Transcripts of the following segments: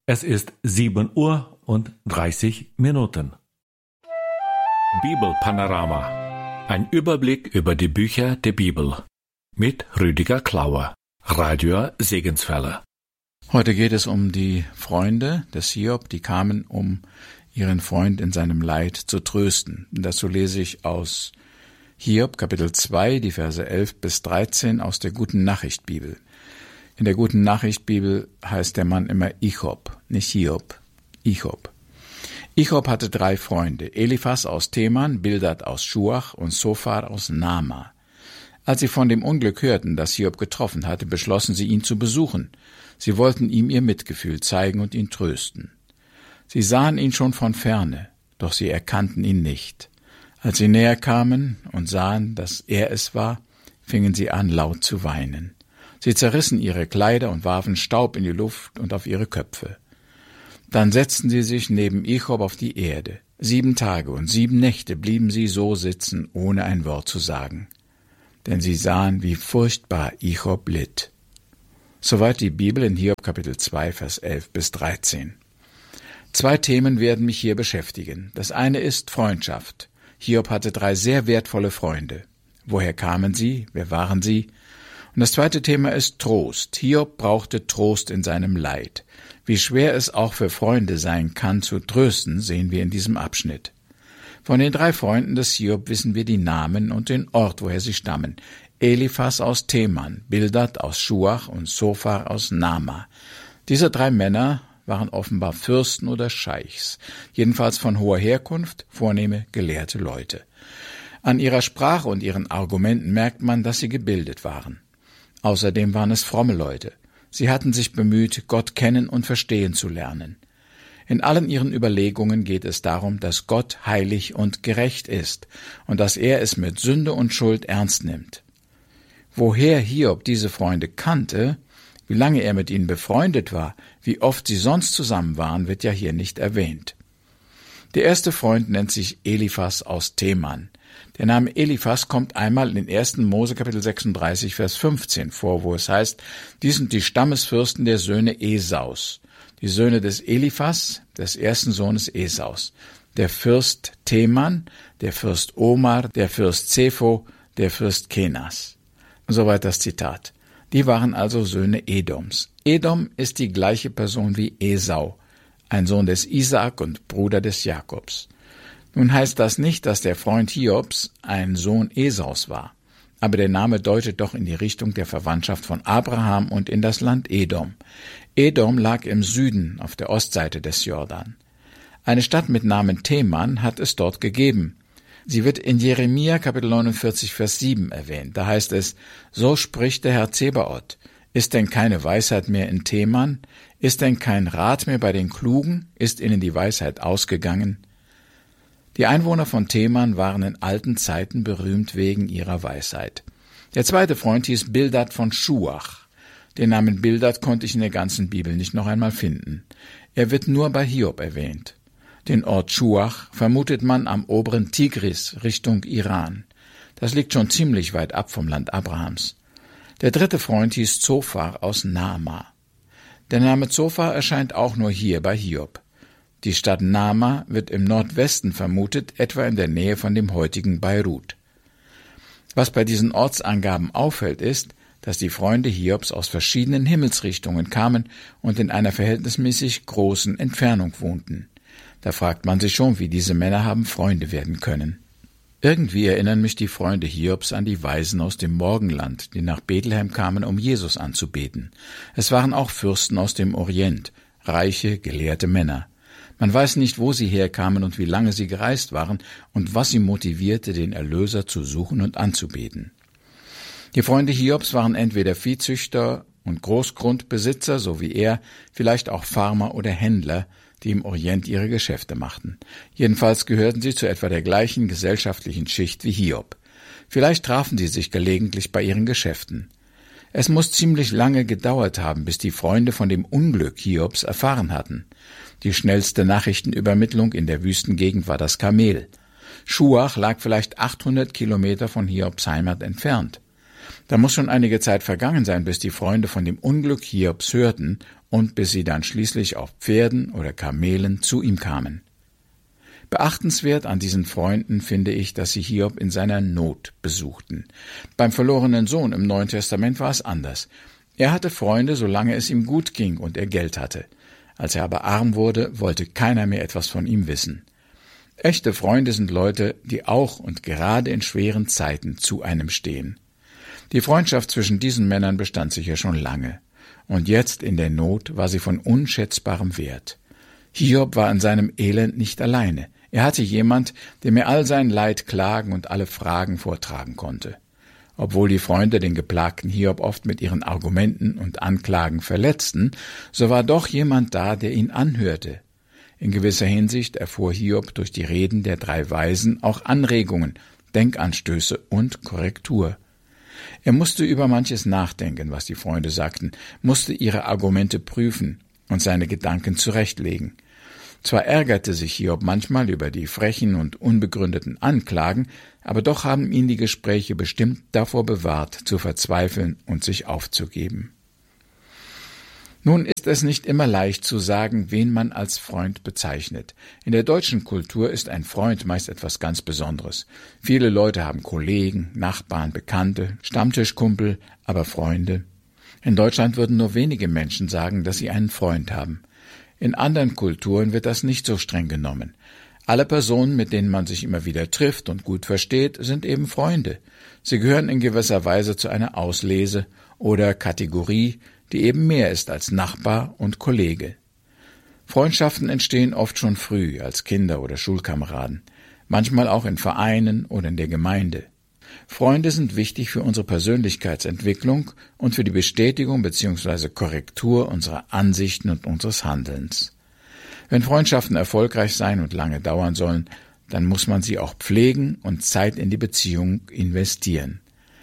Es ist 7:30 Uhr. Bibelpanorama. Ein Überblick über die Bücher der Bibel. Mit Rüdiger Klauer. Radio Segenswelle. Heute geht es um die Freunde des Hiob, die kamen, um ihren Freund in seinem Leid zu trösten. Und dazu lese ich aus Hiob, Kapitel 2, die Verse 11 bis 13 aus der Guten Nachricht Bibel. In der Guten Nachricht Bibel heißt der Mann immer Ichob, nicht Hiob, Ichob. Ichob hatte 3 Freunde, Eliphas aus Teman, Bildad aus Schuach und Sophar aus Nama. Als sie von dem Unglück hörten, das Hiob getroffen hatte, beschlossen sie, ihn zu besuchen. Sie wollten ihm ihr Mitgefühl zeigen und ihn trösten. Sie sahen ihn schon von ferne, doch sie erkannten ihn nicht. Als sie näher kamen und sahen, dass er es war, fingen sie an, laut zu weinen. Sie zerrissen ihre Kleider und warfen Staub in die Luft und auf ihre Köpfe. Dann setzten sie sich neben Ichob auf die Erde. 7 Tage und 7 Nächte blieben sie so sitzen, ohne ein Wort zu sagen. Denn sie sahen, wie furchtbar Ichob litt. Soweit die Bibel in Hiob Kapitel 2, Vers 11 bis 13. 2 Themen werden mich hier beschäftigen. Das eine ist Freundschaft. Hiob hatte 3 sehr wertvolle Freunde. Woher kamen sie? Wer waren sie? Und das zweite Thema ist Trost. Hiob brauchte Trost in seinem Leid. Wie schwer es auch für Freunde sein kann, zu trösten, sehen wir in diesem Abschnitt. Von den 3 Freunden des Hiob wissen wir die Namen und den Ort, woher sie stammen. Eliphas aus Teman, Bildad aus Schuach und Sophar aus Nama. Diese 3 Männer waren offenbar Fürsten oder Scheichs, jedenfalls von hoher Herkunft, vornehme, gelehrte Leute. An ihrer Sprache und ihren Argumenten merkt man, dass sie gebildet waren. Außerdem waren es fromme Leute. Sie hatten sich bemüht, Gott kennen und verstehen zu lernen. In allen ihren Überlegungen geht es darum, dass Gott heilig und gerecht ist und dass er es mit Sünde und Schuld ernst nimmt. Woher Hiob diese Freunde kannte, wie lange er mit ihnen befreundet war, wie oft sie sonst zusammen waren, wird ja hier nicht erwähnt. Der erste Freund nennt sich Eliphas aus Teman. Der Name Eliphas kommt einmal in 1. Mose Kapitel 36, Vers 15 vor, wo es heißt, dies sind die Stammesfürsten der Söhne Esaus, die Söhne des Eliphas, des ersten Sohnes Esaus, der Fürst Teman, der Fürst Omar, der Fürst Zepho, der Fürst Kenas. Soweit das Zitat. Die waren also Söhne Edoms. Edom ist die gleiche Person wie Esau, ein Sohn des Isaak und Bruder des Jakobs. Nun heißt das nicht, dass der Freund Hiobs ein Sohn Esaus war, aber der Name deutet doch in die Richtung der Verwandtschaft von Abraham und in das Land Edom. Edom lag im Süden auf der Ostseite des Jordan. Eine Stadt mit Namen Teman hat es dort gegeben. Sie wird in Jeremia Kapitel 49, Vers 7 erwähnt. Da heißt es, so spricht der Herr Zebaoth, ist denn keine Weisheit mehr in Teman? Ist denn kein Rat mehr bei den Klugen? Ist ihnen die Weisheit ausgegangen? Die Einwohner von Teman waren in alten Zeiten berühmt wegen ihrer Weisheit. Der zweite Freund hieß Bildad von Schuach. Den Namen Bildad konnte ich in der ganzen Bibel nicht noch einmal finden. Er wird nur bei Hiob erwähnt. Den Ort Schuach vermutet man am oberen Tigris Richtung Iran. Das liegt schon ziemlich weit ab vom Land Abrahams. Der dritte Freund hieß Zophar aus Nama. Der Name Zophar erscheint auch nur hier bei Hiob. Die Stadt Nama wird im Nordwesten vermutet, etwa in der Nähe von dem heutigen Beirut. Was bei diesen Ortsangaben auffällt, ist, dass die Freunde Hiobs aus verschiedenen Himmelsrichtungen kamen und in einer verhältnismäßig großen Entfernung wohnten. Da fragt man sich schon, wie diese Männer haben Freunde werden können. Irgendwie erinnern mich die Freunde Hiobs an die Weisen aus dem Morgenland, die nach Bethlehem kamen, um Jesus anzubeten. Es waren auch Fürsten aus dem Orient, reiche, gelehrte Männer. Man weiß nicht, wo sie herkamen und wie lange sie gereist waren und was sie motivierte, den Erlöser zu suchen und anzubeten. Die Freunde Hiobs waren entweder Viehzüchter und Großgrundbesitzer, so wie er, vielleicht auch Farmer oder Händler, die im Orient ihre Geschäfte machten. Jedenfalls gehörten sie zu etwa der gleichen gesellschaftlichen Schicht wie Hiob. Vielleicht trafen sie sich gelegentlich bei ihren Geschäften. Es muss ziemlich lange gedauert haben, bis die Freunde von dem Unglück Hiobs erfahren hatten. Die schnellste Nachrichtenübermittlung in der Wüstengegend war das Kamel. Schuach lag vielleicht 800 Kilometer von Hiobs Heimat entfernt. Da muss schon einige Zeit vergangen sein, bis die Freunde von dem Unglück Hiobs hörten und bis sie dann schließlich auf Pferden oder Kamelen zu ihm kamen. Beachtenswert an diesen Freunden finde ich, dass sie Hiob in seiner Not besuchten. Beim verlorenen Sohn im Neuen Testament war es anders. Er hatte Freunde, solange es ihm gut ging und er Geld hatte. Als er aber arm wurde, wollte keiner mehr etwas von ihm wissen. Echte Freunde sind Leute, die auch und gerade in schweren Zeiten zu einem stehen. Die Freundschaft zwischen diesen Männern bestand sicher schon lange. Und jetzt in der Not war sie von unschätzbarem Wert. Hiob war in seinem Elend nicht alleine. Er hatte jemand, dem er all sein Leid klagen und alle Fragen vortragen konnte. Obwohl die Freunde den geplagten Hiob oft mit ihren Argumenten und Anklagen verletzten, so war doch jemand da, der ihn anhörte. In gewisser Hinsicht erfuhr Hiob durch die Reden der 3 Weisen auch Anregungen, Denkanstöße und Korrektur. Er musste über manches nachdenken, was die Freunde sagten, musste ihre Argumente prüfen und seine Gedanken zurechtlegen. Zwar ärgerte sich Hiob manchmal über die frechen und unbegründeten Anklagen, aber doch haben ihn die Gespräche bestimmt davor bewahrt, zu verzweifeln und sich aufzugeben. Nun ist es nicht immer leicht zu sagen, wen man als Freund bezeichnet. In der deutschen Kultur ist ein Freund meist etwas ganz Besonderes. Viele Leute haben Kollegen, Nachbarn, Bekannte, Stammtischkumpel, aber Freunde. In Deutschland würden nur wenige Menschen sagen, dass sie einen Freund haben. In anderen Kulturen wird das nicht so streng genommen. Alle Personen, mit denen man sich immer wieder trifft und gut versteht, sind eben Freunde. Sie gehören in gewisser Weise zu einer Auslese oder Kategorie, die eben mehr ist als Nachbar und Kollege. Freundschaften entstehen oft schon früh, als Kinder oder Schulkameraden, manchmal auch in Vereinen oder in der Gemeinde. Freunde sind wichtig für unsere Persönlichkeitsentwicklung und für die Bestätigung bzw. Korrektur unserer Ansichten und unseres Handelns. Wenn Freundschaften erfolgreich sein und lange dauern sollen, dann muss man sie auch pflegen und Zeit in die Beziehung investieren.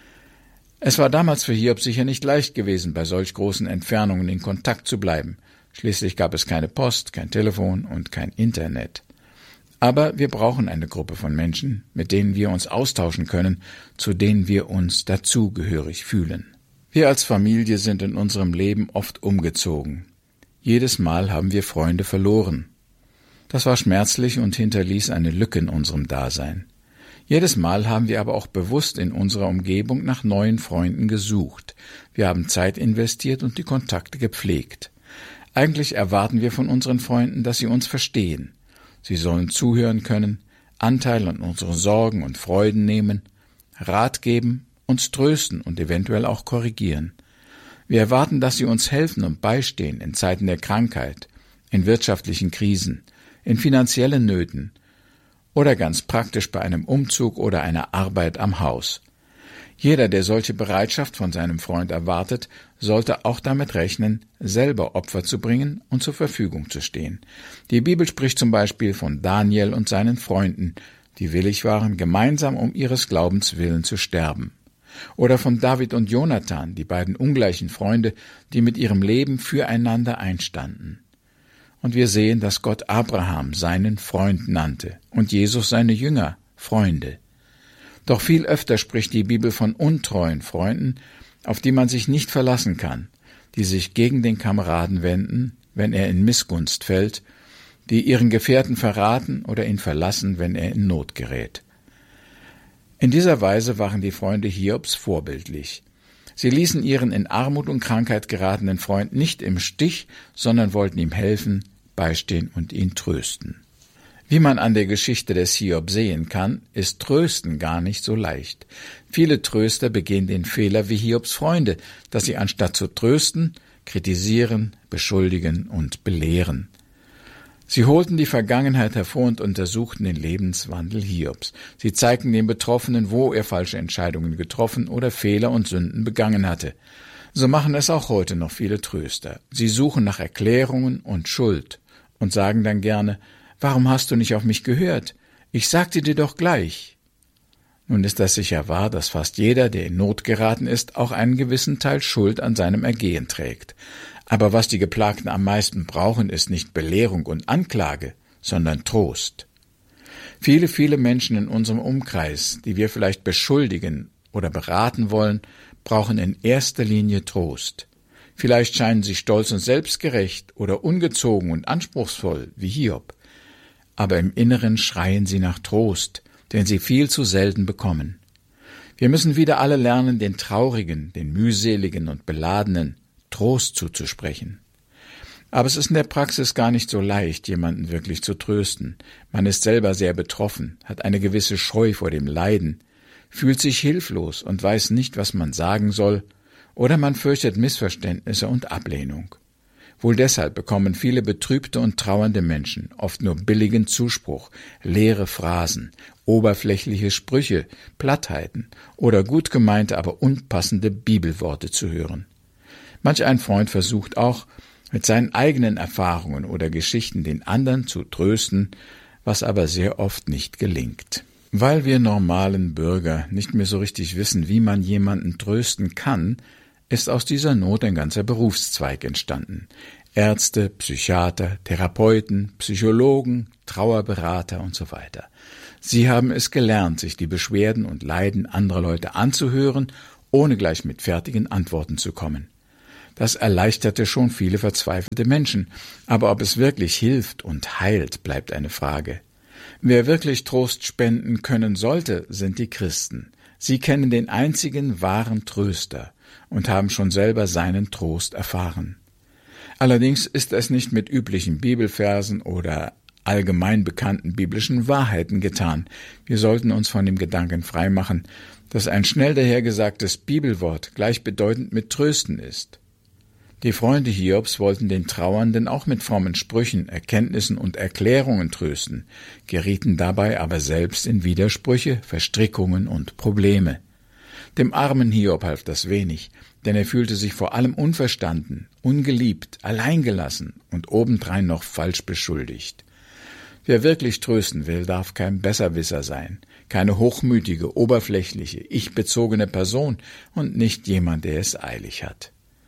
Es war damals für Hiob sicher nicht leicht gewesen, bei solch großen Entfernungen in Kontakt zu bleiben. Schließlich gab es keine Post, kein Telefon und kein Internet. Aber wir brauchen eine Gruppe von Menschen, mit denen wir uns austauschen können, zu denen wir uns dazugehörig fühlen. Wir als Familie sind in unserem Leben oft umgezogen. Jedes Mal haben wir Freunde verloren. Das war schmerzlich und hinterließ eine Lücke in unserem Dasein. Jedes Mal haben wir aber auch bewusst in unserer Umgebung nach neuen Freunden gesucht. Wir haben Zeit investiert und die Kontakte gepflegt. Eigentlich erwarten wir von unseren Freunden, dass sie uns verstehen. Sie sollen zuhören können, Anteil an unseren Sorgen und Freuden nehmen, Rat geben, uns trösten und eventuell auch korrigieren. Wir erwarten, dass sie uns helfen und beistehen in Zeiten der Krankheit, in wirtschaftlichen Krisen, in finanziellen Nöten oder ganz praktisch bei einem Umzug oder einer Arbeit am Haus. Jeder, der solche Bereitschaft von seinem Freund erwartet, sollte auch damit rechnen, selber Opfer zu bringen und zur Verfügung zu stehen. Die Bibel spricht zum Beispiel von Daniel und seinen Freunden, die willig waren, gemeinsam um ihres Glaubens willen zu sterben. Oder von David und Jonathan, die beiden ungleichen Freunde, die mit ihrem Leben füreinander einstanden. Und wir sehen, dass Gott Abraham seinen Freund nannte und Jesus seine Jünger Freunde. Doch viel öfter spricht die Bibel von untreuen Freunden, auf die man sich nicht verlassen kann, die sich gegen den Kameraden wenden, wenn er in Missgunst fällt, die ihren Gefährten verraten oder ihn verlassen, wenn er in Not gerät. In dieser Weise waren die Freunde Hiobs vorbildlich. Sie ließen ihren in Armut und Krankheit geratenen Freund nicht im Stich, sondern wollten ihm helfen, beistehen und ihn trösten. Wie man an der Geschichte des Hiob sehen kann, ist Trösten gar nicht so leicht. Viele Tröster begehen den Fehler wie Hiobs Freunde, dass sie anstatt zu trösten, kritisieren, beschuldigen und belehren. Sie holten die Vergangenheit hervor und untersuchten den Lebenswandel Hiobs. Sie zeigten den Betroffenen, wo er falsche Entscheidungen getroffen oder Fehler und Sünden begangen hatte. So machen es auch heute noch viele Tröster. Sie suchen nach Erklärungen und Schuld und sagen dann gerne: »Warum hast du nicht auf mich gehört? Ich sagte dir doch gleich.« Nun ist das sicher wahr, dass fast jeder, der in Not geraten ist, auch einen gewissen Teil Schuld an seinem Ergehen trägt. Aber was die Geplagten am meisten brauchen, ist nicht Belehrung und Anklage, sondern Trost. Viele Menschen in unserem Umkreis, die wir vielleicht beschuldigen oder beraten wollen, brauchen in erster Linie Trost. Vielleicht scheinen sie stolz und selbstgerecht oder ungezogen und anspruchsvoll wie Hiob. Aber im Inneren schreien sie nach Trost, den sie viel zu selten bekommen. Wir müssen wieder alle lernen, den Traurigen, den Mühseligen und Beladenen Trost zuzusprechen. Aber es ist in der Praxis gar nicht so leicht, jemanden wirklich zu trösten. Man ist selber sehr betroffen, hat eine gewisse Scheu vor dem Leiden, fühlt sich hilflos und weiß nicht, was man sagen soll, oder man fürchtet Missverständnisse und Ablehnung. Wohl deshalb bekommen viele betrübte und trauernde Menschen oft nur billigen Zuspruch, leere Phrasen, oberflächliche Sprüche, Plattheiten oder gut gemeinte, aber unpassende Bibelworte zu hören. Manch ein Freund versucht auch, mit seinen eigenen Erfahrungen oder Geschichten den anderen zu trösten, was aber sehr oft nicht gelingt. Weil wir normalen Bürger nicht mehr so richtig wissen, wie man jemanden trösten kann, ist aus dieser Not ein ganzer Berufszweig entstanden. Ärzte, Psychiater, Therapeuten, Psychologen, Trauerberater und so weiter. Sie haben es gelernt, sich die Beschwerden und Leiden anderer Leute anzuhören, ohne gleich mit fertigen Antworten zu kommen. Das erleichterte schon viele verzweifelte Menschen, aber ob es wirklich hilft und heilt, bleibt eine Frage. Wer wirklich Trost spenden können sollte, sind die Christen. Sie kennen den einzigen wahren Tröster und haben schon selber seinen Trost erfahren. Allerdings ist es nicht mit üblichen Bibelversen oder allgemein bekannten biblischen Wahrheiten getan. Wir sollten uns von dem Gedanken freimachen, dass ein schnell dahergesagtes Bibelwort gleichbedeutend mit Trösten ist. Die Freunde Hiobs wollten den Trauernden auch mit frommen Sprüchen, Erkenntnissen und Erklärungen trösten, gerieten dabei aber selbst in Widersprüche, Verstrickungen und Probleme. Dem armen Hiob half das wenig, denn er fühlte sich vor allem unverstanden, ungeliebt, alleingelassen und obendrein noch falsch beschuldigt. Wer wirklich trösten will, darf kein Besserwisser sein, keine hochmütige, oberflächliche, ich-bezogene Person und nicht jemand, der es eilig hat.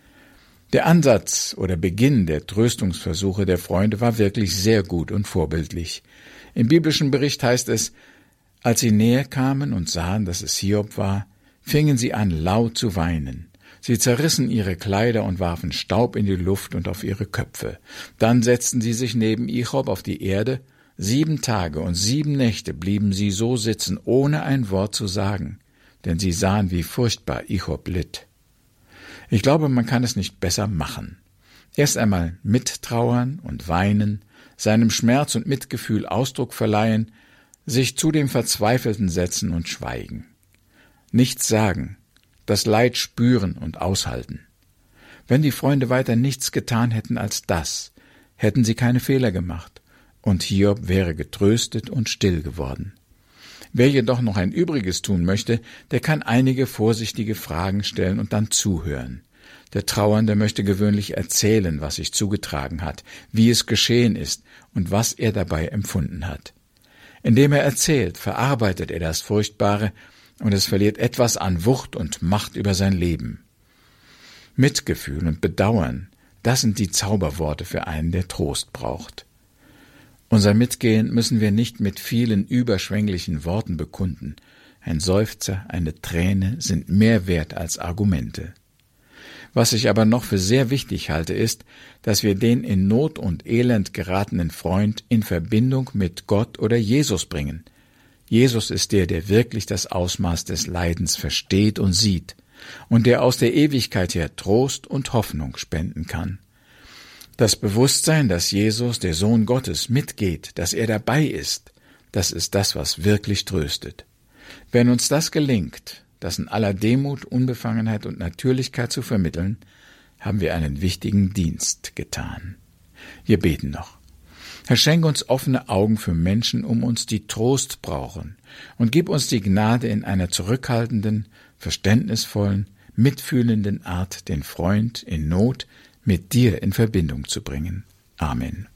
Der Ansatz oder Beginn der Tröstungsversuche der Freunde war wirklich sehr gut und vorbildlich. Im biblischen Bericht heißt es, als sie näher kamen und sahen, dass es Hiob war, fingen sie an, laut zu weinen. Sie zerrissen ihre Kleider und warfen Staub in die Luft und auf ihre Köpfe. Dann setzten sie sich neben Hiob auf die Erde. 7 Tage und 7 Nächte blieben sie so sitzen, ohne ein Wort zu sagen, denn sie sahen, wie furchtbar Hiob litt. Ich glaube, man kann es nicht besser machen. Erst einmal mittrauern und weinen, seinem Schmerz und Mitgefühl Ausdruck verleihen, sich zu dem Verzweifelten setzen und schweigen. Nichts sagen, das Leid spüren und aushalten. Wenn die Freunde weiter nichts getan hätten als das, hätten sie keine Fehler gemacht, und Hiob wäre getröstet und still geworden. Wer jedoch noch ein Übriges tun möchte, der kann einige vorsichtige Fragen stellen und dann zuhören. Der Trauernde möchte gewöhnlich erzählen, was sich zugetragen hat, wie es geschehen ist und was er dabei empfunden hat. Indem er erzählt, verarbeitet er das Furchtbare und es verliert etwas an Wucht und Macht über sein Leben. Mitgefühl und Bedauern, das sind die Zauberworte für einen, der Trost braucht. Unser Mitgehen müssen wir nicht mit vielen überschwänglichen Worten bekunden. Ein Seufzer, eine Träne sind mehr wert als Argumente. Was ich aber noch für sehr wichtig halte, ist, dass wir den in Not und Elend geratenen Freund in Verbindung mit Gott oder Jesus bringen. Jesus ist der, der wirklich das Ausmaß des Leidens versteht und sieht und der aus der Ewigkeit her Trost und Hoffnung spenden kann. Das Bewusstsein, dass Jesus, der Sohn Gottes, mitgeht, dass er dabei ist, das ist das, was wirklich tröstet. Wenn uns das gelingt, das in aller Demut, Unbefangenheit und Natürlichkeit zu vermitteln, haben wir einen wichtigen Dienst getan. Wir beten noch. Herr, schenke uns offene Augen für Menschen um uns, die Trost brauchen, und gib uns die Gnade, in einer zurückhaltenden, verständnisvollen, mitfühlenden Art den Freund in Not mit dir in Verbindung zu bringen. Amen.